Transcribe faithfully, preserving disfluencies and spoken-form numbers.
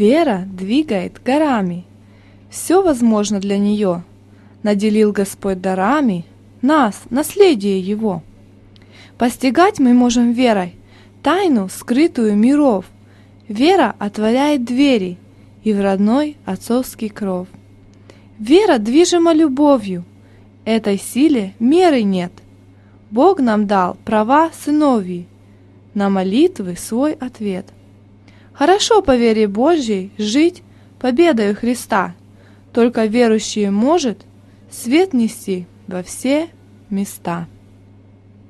Вера двигает горами. Все возможно для нее. Наделил Господь дарами нас, наследие Его. Постигать мы можем верой тайну, скрытую миров. Вера отворяет двери и в родной отцовский кров. Вера движима любовью, этой силе меры нет. Бог нам дал права сыновьи, на молитвы свой ответ. Хорошо по вере Божьей жить победою Христа, только верующий может свет нести во все места.